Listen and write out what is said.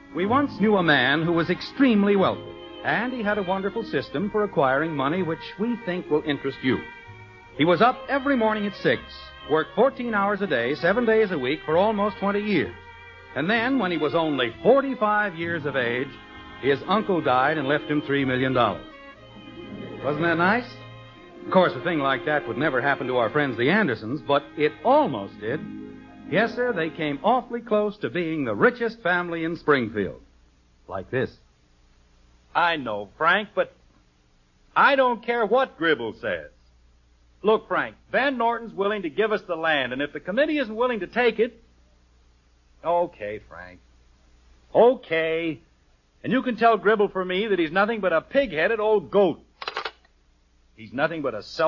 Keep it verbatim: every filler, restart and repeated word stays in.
We once knew a man who was extremely wealthy, and he had a wonderful system for acquiring money which we think will interest you. He was up every morning at six, worked fourteen hours a day, seven days a week for almost twenty years. And then, when he was only forty-five years of age, his uncle died and left him three million dollars. Wasn't that nice? Of course, a thing like that would never happen to our friends the Andersons, but it almost did. Yes, sir, they came awfully close to being the richest family in Springfield. Like this. I know, Frank, but I don't care what Gribble says. Look, Frank, Van Norton's willing to give us the land, and if the committee isn't willing to take it... Okay, Frank. Okay. And you can tell Gribble for me that he's nothing but a pig-headed old goat. He's nothing but a self